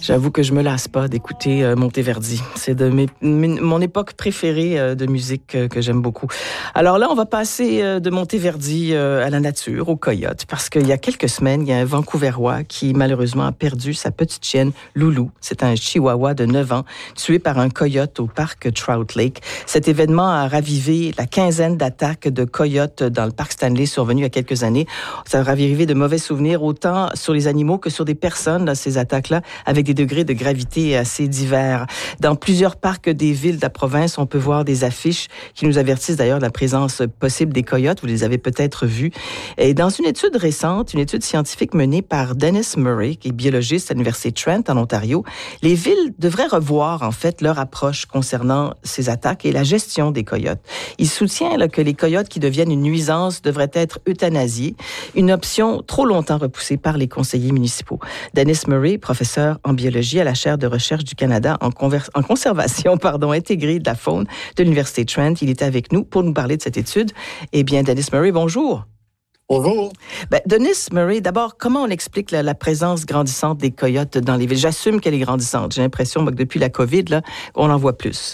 J'avoue que je me lasse pas d'écouter Monteverdi. C'est de mon époque préférée de musique que j'aime beaucoup. Alors là, on va passer de Monteverdi à la nature, aux coyotes, parce qu'il y a quelques semaines, il y a un Vancouverois qui malheureusement a perdu sa petite chienne Loulou. C'est un chihuahua de 9 ans, tué par un coyote au parc Trout Lake. Cet événement a ravivé la quinzaine d'attaques de coyotes dans le parc Stanley survenues il y a quelques années. Ça a ravivé de mauvais souvenirs, autant sur les animaux que sur des personnes, là, ces attaques-là, avec des degrés de gravité assez divers. Dans plusieurs parcs des villes de la province, on peut voir des affiches qui nous avertissent d'ailleurs de la présence possible des coyotes. Vous les avez peut-être vues. Et dans une étude récente, une étude scientifique menée par Dennis Murray, qui est biologiste à l'Université Trent en Ontario, les villes devraient revoir en fait leur approche concernant ces attaques et la gestion des coyotes. Il soutient là, que les coyotes qui deviennent une nuisance devraient être euthanasiés, une option trop longtemps repoussée par les conseillers municipaux. Dennis Murray, professeur en biologie à la chaire de recherche du Canada en conservation intégrée de la faune de l'Université Trent. Il était avec nous pour nous parler de cette étude. Eh bien, Dennis Murray, bonjour. Bonjour. Dennis Murray, d'abord, comment on explique la présence grandissante des coyotes dans les villes? J'assume qu'elle est grandissante. J'ai l'impression que depuis la COVID, là, on en voit plus.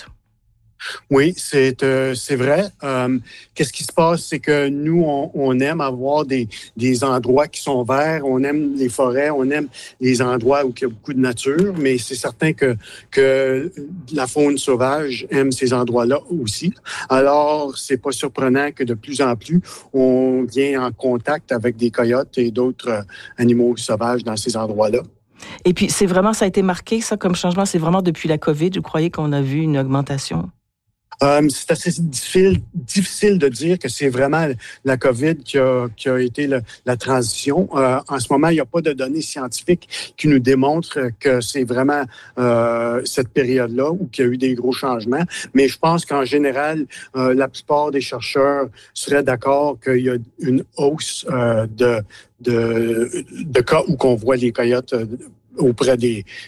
Oui, c'est vrai. Qu'est-ce qui se passe, c'est que nous, on aime avoir des endroits qui sont verts, on aime les forêts, on aime les endroits où il y a beaucoup de nature, mais c'est certain que la faune sauvage aime ces endroits-là aussi. Alors, c'est pas surprenant que de plus en plus, on vient en contact avec des coyotes et d'autres animaux sauvages dans ces endroits-là. Et puis, ça a été marqué, ça, comme changement, c'est vraiment depuis la COVID, vous croyez qu'on a vu une augmentation? C'est assez difficile de dire que c'est vraiment la COVID qui a été la transition. En ce moment, il n'y a pas de données scientifiques qui nous démontrent que c'est vraiment cette période-là où il y a eu des gros changements. Mais je pense qu'en général, la plupart des chercheurs seraient d'accord qu'il y a une hausse de cas où qu'on voit les coyotes auprès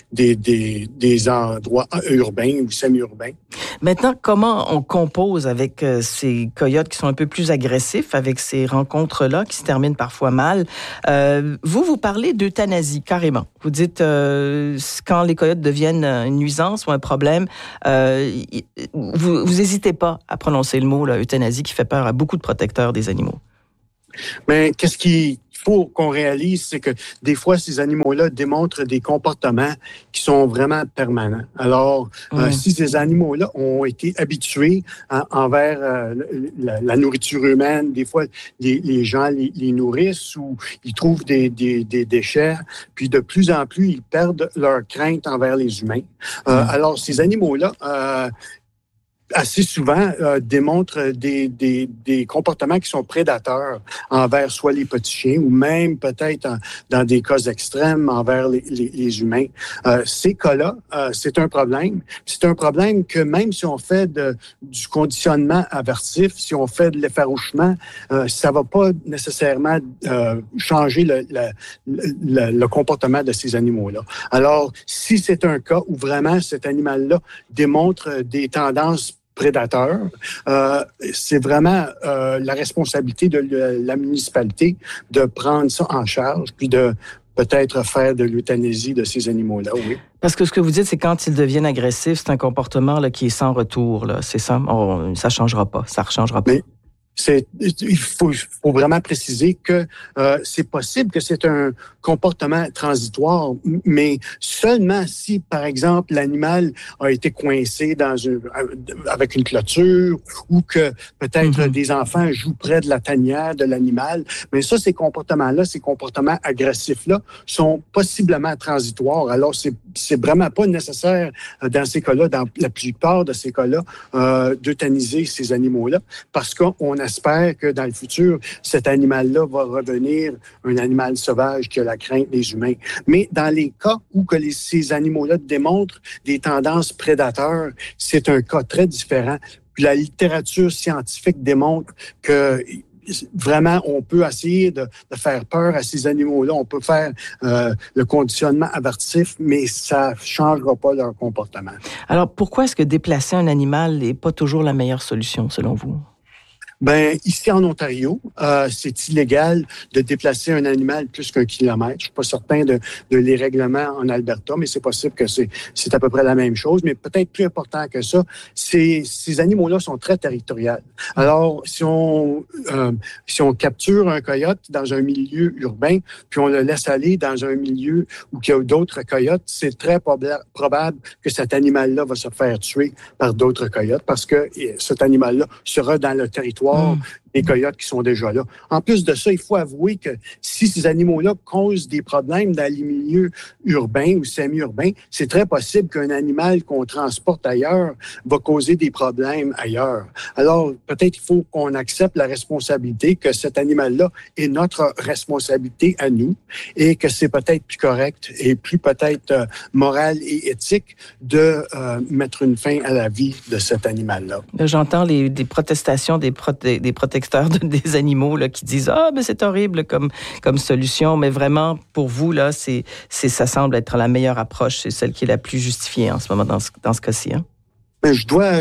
des endroits urbains ou semi-urbains. Maintenant, comment on compose avec ces coyotes qui sont un peu plus agressifs, avec ces rencontres-là qui se terminent parfois mal? Vous parlez d'euthanasie, carrément. Vous dites, quand les coyotes deviennent une nuisance ou un problème, vous n'hésitez pas à prononcer le mot, là, euthanasie, qui fait peur à beaucoup de protecteurs des animaux. Mais qu'est-ce qu'il faut qu'on réalise, c'est que des fois, ces animaux-là démontrent des comportements qui sont vraiment permanents. Alors, si ces animaux-là ont été habitués envers la nourriture humaine, des fois, les gens les nourrissent ou ils trouvent des déchets, puis de plus en plus, ils perdent leur crainte envers les humains. Alors, ces animaux-là assez souvent démontrent des comportements qui sont prédateurs envers soit les petits chiens ou même peut-être dans des cas extrêmes envers les humains. Ces cas-là, c'est un problème. C'est un problème que même si on fait du conditionnement aversif, si on fait de l'effarouchement, ça va pas nécessairement changer le comportement de ces animaux-là. Alors, si c'est un cas où vraiment cet animal-là démontre des tendances prédateurs, c'est vraiment la responsabilité de la municipalité de prendre ça en charge, puis de peut-être faire de l'euthanasie de ces animaux-là, oui. Parce que ce que vous dites, c'est quand ils deviennent agressifs, c'est un comportement là, qui est sans retour, là. C'est ça? Ça changera pas, ça ne changera pas. Mais il faut vraiment préciser que c'est possible que c'est un comportement transitoire, mais seulement si, par exemple, l'animal a été coincé avec une clôture ou que peut-être des enfants jouent près de la tanière de l'animal. Mais ça, ces comportements-là, ces comportements agressifs-là sont possiblement transitoires. Alors, c'est vraiment pas nécessaire dans ces cas-là, dans la plupart de ces cas-là, d'euthaniser ces animaux-là parce qu'on espère que dans le futur, cet animal-là va redevenir un animal sauvage qui a la crainte des humains. Mais dans les cas où ces animaux-là démontrent des tendances prédateurs, c'est un cas très différent. Puis la littérature scientifique démontre que vraiment, on peut essayer de faire peur à ces animaux-là. On peut faire le conditionnement aversif, mais ça ne changera pas leur comportement. Alors, pourquoi est-ce que déplacer un animal n'est pas toujours la meilleure solution, selon vous? Ben, ici en Ontario, c'est illégal de déplacer un animal plus qu'1 kilomètre. Je suis pas certain de les règlements en Alberta, mais c'est possible que c'est à peu près la même chose. Mais peut-être plus important que ça, ces animaux-là sont très territoriaux. Alors, si on capture un coyote dans un milieu urbain, puis on le laisse aller dans un milieu où il y a d'autres coyotes, c'est très probable que cet animal-là va se faire tuer par d'autres coyotes parce que cet animal-là sera dans le territoire des coyotes qui sont déjà là. En plus de ça, il faut avouer que si ces animaux-là causent des problèmes dans les milieux urbains ou semi-urbains, c'est très possible qu'un animal qu'on transporte ailleurs va causer des problèmes ailleurs. Alors, peut-être il faut qu'on accepte la responsabilité que cet animal-là est notre responsabilité à nous et que c'est peut-être plus correct et plus peut-être moral et éthique de mettre une fin à la vie de cet animal-là. J'entends des protestations des protecteurs des animaux là, qui disent « Ah, mais c'est horrible comme solution », mais vraiment, pour vous, là, ça semble être la meilleure approche, c'est celle qui est la plus justifiée en ce moment dans ce cas-ci. Hein? Mais je dois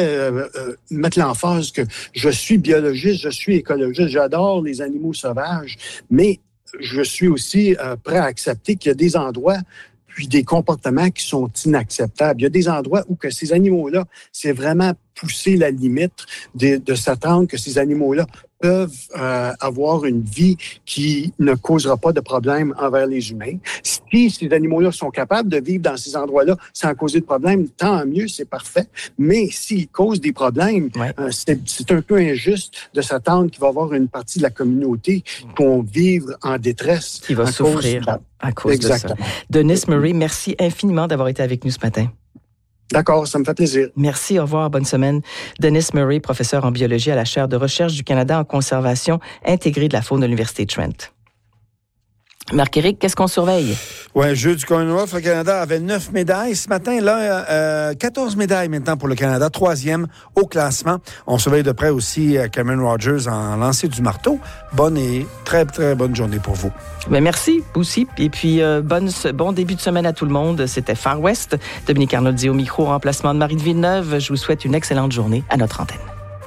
mettre l'emphase que je suis biologiste, je suis écologiste, j'adore les animaux sauvages, mais je suis aussi prêt à accepter qu'il y a des endroits puis des comportements qui sont inacceptables. Il y a des endroits où que ces animaux-là, c'est vraiment pousser la limite de s'attendre que ces animaux-là peuvent avoir une vie qui ne causera pas de problème envers les humains. Si ces animaux-là sont capables de vivre dans ces endroits-là sans causer de problème, tant mieux, c'est parfait. Mais s'ils causent des problèmes, c'est un peu injuste de s'attendre qu'il va y avoir une partie de la communauté qui vont vivre en détresse. Qui va souffrir à cause de ça. Dennis Murray, merci infiniment d'avoir été avec nous ce matin. D'accord, ça me fait plaisir. Merci, au revoir, bonne semaine. Dennis Murray, professeur en biologie à la chaire de recherche du Canada en conservation intégrée de la faune de l'Université de Trent. Marc-Éric, qu'est-ce qu'on surveille? Oui, Jeux du Commonwealth, le Canada avait 9 médailles. Ce matin, là, 14 médailles maintenant pour le Canada, 3e au classement. On surveille de près aussi Cameron Rogers en lancer du marteau. Bonne et très, très bonne journée pour vous. Bien, merci aussi. Et puis, bon début de semaine à tout le monde. C'était Far West. Dominique Arnoldi au micro, remplacement de Marie de Villeneuve. Je vous souhaite une excellente journée à notre antenne.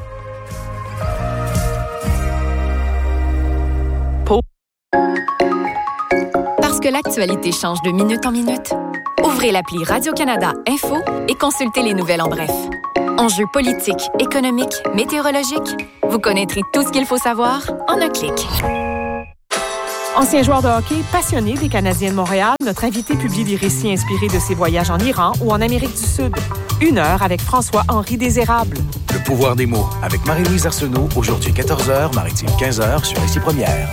Parce que l'actualité change de minute en minute, ouvrez l'appli Radio-Canada Info et consultez les nouvelles en bref. Enjeux politiques, économiques, météorologiques, vous connaîtrez tout ce qu'il faut savoir en un clic. Ancien joueur de hockey, passionné des Canadiens de Montréal, notre invité publie des récits inspirés de ses voyages en Iran ou en Amérique du Sud. 1 heure avec François-Henri Désérable. Le pouvoir des mots avec Marie-Louise Arsenault, aujourd'hui 14h, Maritime 15h sur Ici Première.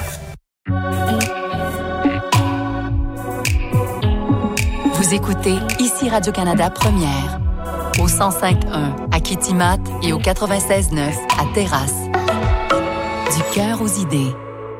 Vous écoutez Ici Radio-Canada Première, au 105.1 à Kitimat et au 96.9 à Terrasse. Du cœur aux idées.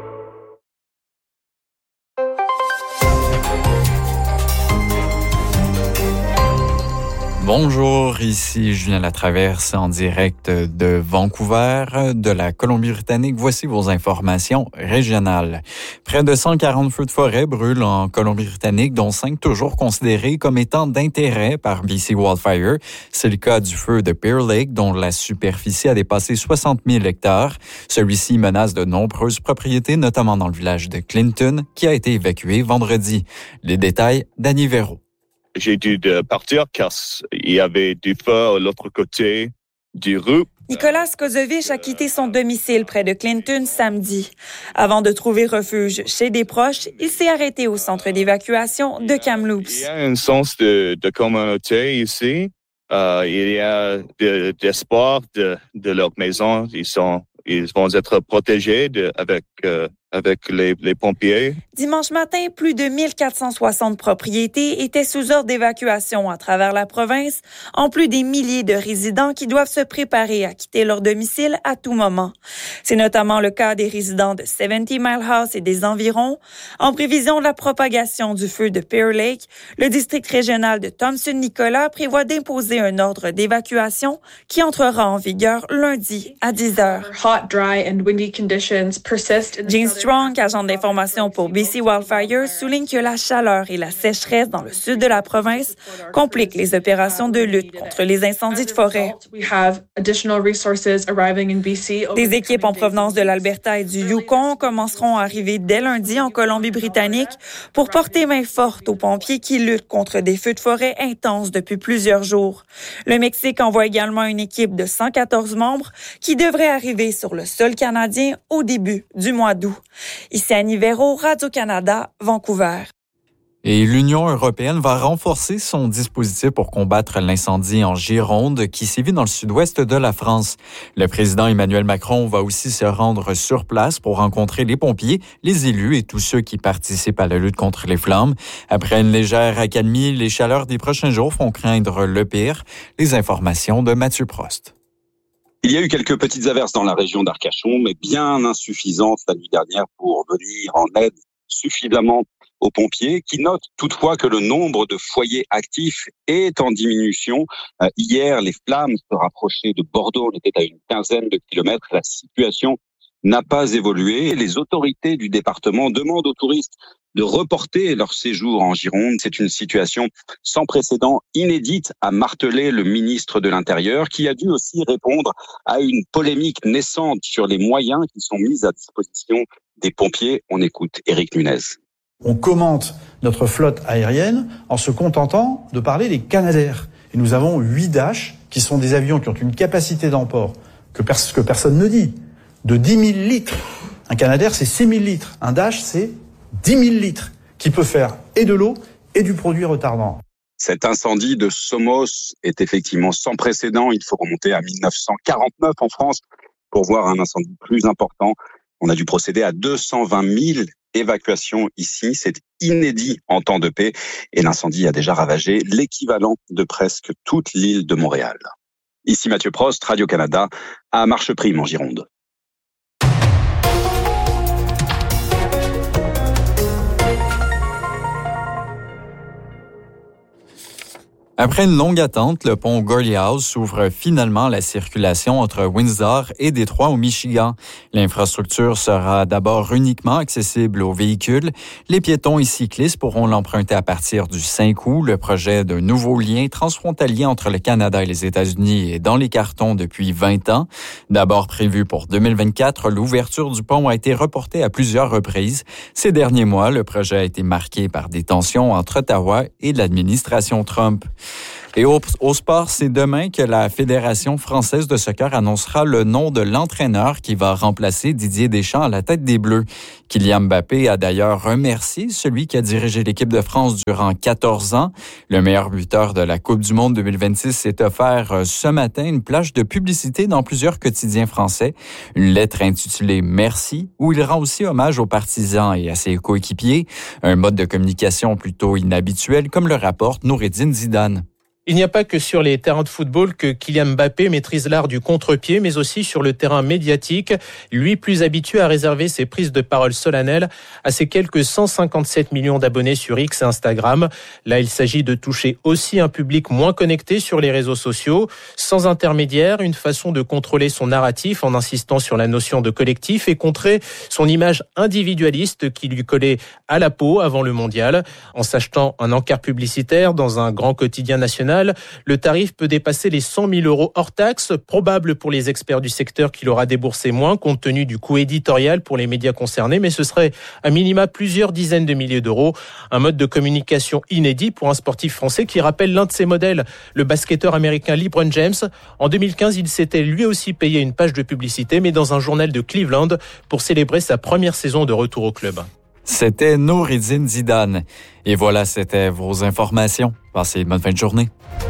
Bonjour, ici Julien Latraverse en direct de Vancouver, de la Colombie-Britannique. Voici vos informations régionales. Près de 140 feux de forêt brûlent en Colombie-Britannique, dont 5 toujours considérés comme étant d'intérêt par BC Wildfire. C'est le cas du feu de Bear Lake, dont la superficie a dépassé 60 000 hectares. Celui-ci menace de nombreuses propriétés, notamment dans le village de Clinton, qui a été évacué vendredi. Les détails, Danny Véro. J'ai dû partir car il y avait du feu à l'autre côté du rue. Nicolas Kozovich a quitté son domicile près de Clinton samedi. Avant de trouver refuge chez des proches, il s'est arrêté au centre d'évacuation de Kamloops. Il y a un sens de communauté ici. Il y a d'espoir de leur maison. Ils vont être protégés avec les pompiers. Dimanche matin, plus de 1460 propriétés étaient sous ordre d'évacuation à travers la province, en plus des milliers de résidents qui doivent se préparer à quitter leur domicile à tout moment. C'est notamment le cas des résidents de 70 Mile House et des environs. En prévision de la propagation du feu de Bear Lake, le district régional de Thompson-Nicolas prévoit d'imposer un ordre d'évacuation qui entrera en vigueur lundi à 10 heures. Hot, dry and windy conditions persist. James Strong, agent d'information pour BC Wildfire, souligne que la chaleur et la sécheresse dans le sud de la province compliquent les opérations de lutte contre les incendies de forêt. Des équipes en provenance de l'Alberta et du Yukon commenceront à arriver dès lundi en Colombie-Britannique pour porter main forte aux pompiers qui luttent contre des feux de forêt intenses depuis plusieurs jours. Le Mexique envoie également une équipe de 114 membres qui devrait arriver sur le sol canadien au début du mois d'août. Ici Annie Véro, Radio-Canada, Vancouver. Et l'Union européenne va renforcer son dispositif pour combattre l'incendie en Gironde qui sévit dans le sud-ouest de la France. Le président Emmanuel Macron va aussi se rendre sur place pour rencontrer les pompiers, les élus et tous ceux qui participent à la lutte contre les flammes. Après une légère accalmie, les chaleurs des prochains jours font craindre le pire. Les informations de Mathieu Prost. Il y a eu quelques petites averses dans la région d'Arcachon, mais bien insuffisantes la nuit dernière pour venir en aide suffisamment aux pompiers, qui notent toutefois que le nombre de foyers actifs est en diminution. Hier, les flammes se rapprochaient de Bordeaux, on était à une quinzaine de kilomètres. La situation n'a pas évolué. Les autorités du département demandent aux touristes de reporter leur séjour en Gironde. C'est une situation sans précédent, inédite, a martelé le ministre de l'Intérieur, qui a dû aussi répondre à une polémique naissante sur les moyens qui sont mis à disposition des pompiers. On écoute Éric Nunez. On commente notre flotte aérienne en se contentant de parler des Canadair. Et nous avons 8 Dash, qui sont des avions qui ont une capacité d'emport que personne ne dit, de 10 000 litres. Un Canadair, c'est 6 000 litres. Un Dash, c'est 10 000 litres, qui peut faire et de l'eau et du produit retardant. Cet incendie de Somos est effectivement sans précédent. Il faut remonter à 1949 en France pour voir un incendie plus important. On a dû procéder à 220 000 évacuations ici. C'est inédit en temps de paix et l'incendie a déjà ravagé l'équivalent de presque toute l'île de Montréal. Ici Mathieu Prost, Radio-Canada, à Marcheprime en Gironde. Après une longue attente, le pont Gordie Howe s'ouvre finalement à la circulation entre Windsor et Détroit au Michigan. L'infrastructure sera d'abord uniquement accessible aux véhicules. Les piétons et cyclistes pourront l'emprunter à partir du 5 août. Le projet d'un nouveau lien transfrontalier entre le Canada et les États-Unis est dans les cartons depuis 20 ans. D'abord prévu pour 2024, l'ouverture du pont a été reportée à plusieurs reprises. Ces derniers mois, le projet a été marqué par des tensions entre Ottawa et l'administration Trump. Et au sport, c'est demain que la Fédération française de soccer annoncera le nom de l'entraîneur qui va remplacer Didier Deschamps à la tête des Bleus. Kylian Mbappé a d'ailleurs remercié celui qui a dirigé l'équipe de France durant 14 ans. Le meilleur buteur de la Coupe du Monde 2026 s'est offert ce matin une plage de publicité dans plusieurs quotidiens français. Une lettre intitulée « Merci » où il rend aussi hommage aux partisans et à ses coéquipiers. Un mode de communication plutôt inhabituel comme le rapporte Noureddine Zidane. Il n'y a pas que sur les terrains de football que Kylian Mbappé maîtrise l'art du contre-pied, mais aussi sur le terrain médiatique. Lui, plus habitué à réserver ses prises de parole solennelles à ses quelques 157 millions d'abonnés sur X et Instagram. Là, il s'agit de toucher aussi un public moins connecté sur les réseaux sociaux. Sans intermédiaire, une façon de contrôler son narratif en insistant sur la notion de collectif et contrer son image individualiste qui lui collait à la peau avant le mondial. En s'achetant un encart publicitaire dans un grand quotidien national, le tarif peut dépasser les 100 000 euros hors taxe, probable pour les experts du secteur qu'il aura déboursé moins compte tenu du coût éditorial pour les médias concernés, mais ce serait à minima plusieurs dizaines de milliers d'euros. Un mode de communication inédit pour un sportif français qui rappelle l'un de ses modèles, le basketteur américain LeBron James. En 2015, il s'était lui aussi payé une page de publicité, mais dans un journal de Cleveland pour célébrer sa première saison de retour au club. C'était Noureddine Zidane. Et voilà, c'était vos informations. Passez une bonne fin de journée.